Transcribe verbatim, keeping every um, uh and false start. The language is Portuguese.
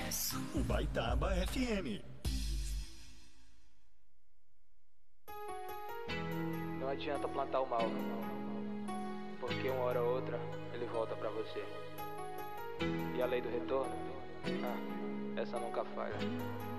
Ubaitaba F M. Não adianta plantar o mal, porque uma hora ou outra ele volta pra você. E a lei do retorno, ah, essa nunca falha.